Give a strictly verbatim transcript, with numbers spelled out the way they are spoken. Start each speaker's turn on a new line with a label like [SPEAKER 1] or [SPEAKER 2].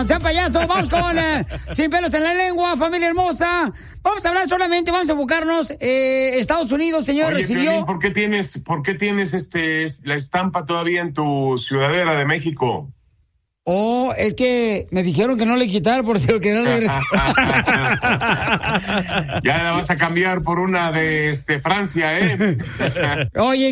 [SPEAKER 1] No, sean payasos. Vamos con eh, Sin Pelos en la Lengua, familia hermosa. Vamos a hablar solamente, vamos a enfocarnos. Eh, Estados Unidos, señor,
[SPEAKER 2] Oye,
[SPEAKER 1] recibió...
[SPEAKER 2] Piolín, ¿por qué tienes, por qué tienes este, la estampa todavía en tu sudadera de México?
[SPEAKER 1] Oh, es que me dijeron que no le quitar por si lo que no regresar.
[SPEAKER 2] Ya la vas a cambiar por una de este, Francia, ¿eh?
[SPEAKER 1] Oye,